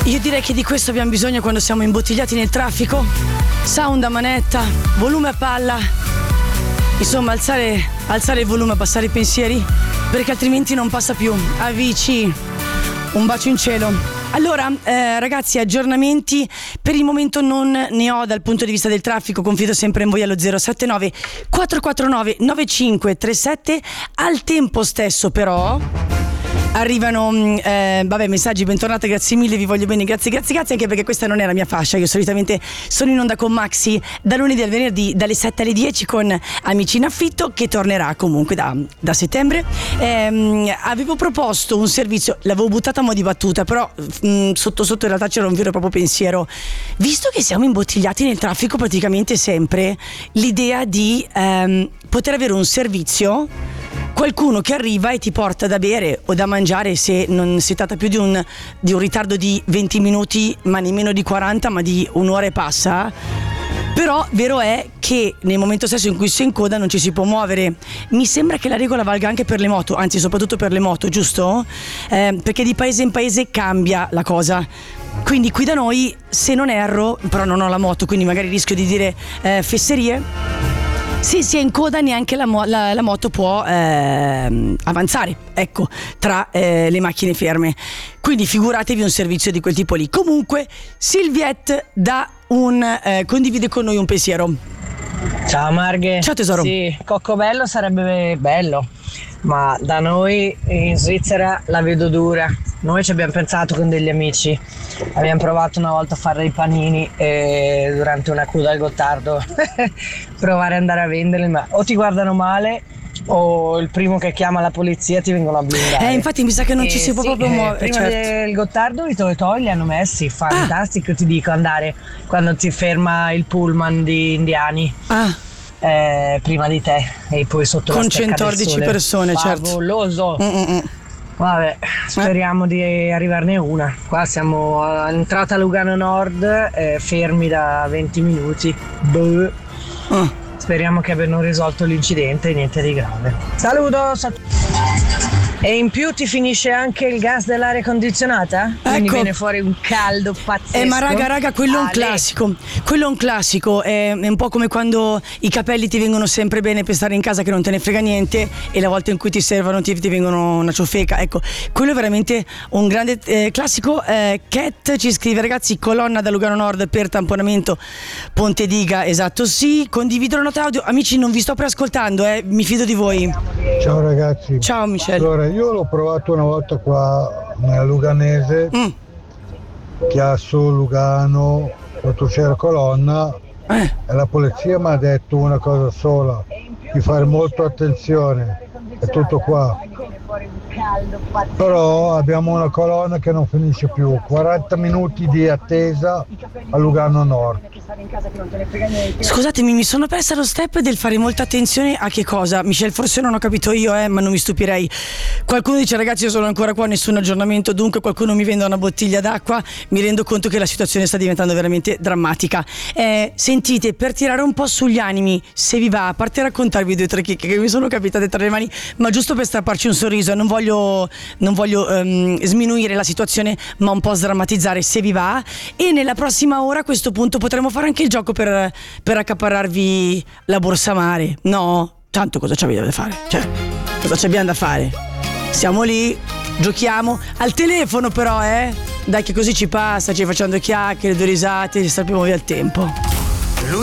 Io direi che di questo abbiamo bisogno quando siamo imbottigliati nel traffico. Sound a manetta, volume a palla. Insomma, alzare il volume, abbassare i pensieri, perché altrimenti non passa più. Amici, un bacio in cielo. Allora, ragazzi, aggiornamenti per il momento non ne ho dal punto di vista del traffico. Confido sempre in voi allo 079 449 9537. Al tempo stesso però arrivano messaggi: bentornata, grazie mille, vi voglio bene, grazie, anche perché questa non è la mia fascia. Io solitamente sono in onda con Maxi da lunedì al venerdì dalle 7 alle 10 con Amici in affitto, che tornerà comunque da settembre. Avevo proposto un servizio, l'avevo buttata a mo' di battuta, però sotto in realtà c'era un vero e proprio pensiero. Visto che siamo imbottigliati nel traffico praticamente sempre, l'idea di poter avere un servizio, qualcuno che arriva e ti porta da bere o da mangiare, se non si tratta più di un ritardo di 20 minuti, ma nemmeno di 40, ma di un'ora e passa. Però vero è che nel momento stesso in cui si è in coda non ci si può muovere. Mi sembra che la regola valga anche per le moto, anzi soprattutto per le moto, giusto? Perché di paese in paese cambia la cosa. Quindi qui da noi, se non erro, però non ho la moto, quindi magari rischio di dire fesserie, se si è in coda neanche la moto può avanzare, ecco, tra le macchine ferme. Quindi figuratevi un servizio di quel tipo lì. Comunque Silviette condivide con noi un pensiero. Ciao Marghe. Ciao tesoro. Sì, Coccobello sarebbe bello, ma da noi in Svizzera la vedo dura. Noi ci abbiamo pensato con degli amici, abbiamo provato una volta a fare dei panini e durante una coda al Gottardo provare ad andare a venderli, ma o ti guardano male o il primo che chiama la polizia ti vengono a blindare. Infatti mi sa che non ci si può proprio muovere. Prima del Gottardo i Toy li hanno messi, fantastico, ti dico, andare quando ti ferma il pullman di indiani. Prima di te e poi sotto con la stecca 114 del sole. persone, favoloso. Vabbè, speriamo di arrivarne una. Qua siamo all'entrata a Lugano Nord, fermi da 20 minuti. Speriamo che abbiano risolto l'incidente e niente di grave. Saluto! E in più ti finisce anche il gas dell'aria condizionata? Quindi viene fuori un caldo pazzesco. Ma raga, quello è un classico. Quello è un classico. È un po' come quando i capelli ti vengono sempre bene per stare in casa, che non te ne frega niente, e la volta in cui ti servono ti vengono una ciofeca. Ecco, quello è veramente un grande classico. Cat ci scrive: ragazzi, colonna da Lugano Nord per tamponamento Ponte Diga. Esatto, sì. Condivido la nota audio. Amici, non vi sto preascoltando, mi fido di voi. Ciao ragazzi. Ciao Michele. Allora, io l'ho provato una volta qua nella Luganese, Chiasso, Lugano, quando c'era colonna, e la polizia mi ha detto una cosa sola: di fare molto attenzione, è tutto qua. Però abbiamo una colonna che non finisce più, 40 minuti di attesa a Lugano Nord. Scusatemi, mi sono persa lo step del fare molta attenzione a che cosa? Michele, forse non ho capito io, ma non mi stupirei. Qualcuno dice: ragazzi, io sono ancora qua, nessun aggiornamento. Dunque qualcuno mi vende una bottiglia d'acqua. Mi rendo conto che la situazione sta diventando veramente drammatica. Sentite, per tirare un po' sugli animi, se vi va, a parte raccontarvi 2 o 3 chicche che mi sono capitate tra le mani, ma giusto per strapparci un sorriso, non voglio sminuire la situazione, ma un po' sdrammatizzare, se vi va. E nella prossima ora a questo punto potremo fare anche il gioco per accaparrarvi la borsa mare. No? Tanto cosa ci abbiamo da fare? Cioè, cosa ci abbiamo da fare? Siamo lì, giochiamo al telefono però, dai, che così ci passa, ci facciamo 2 chiacchiere, 2 risate, sappiamo via il tempo.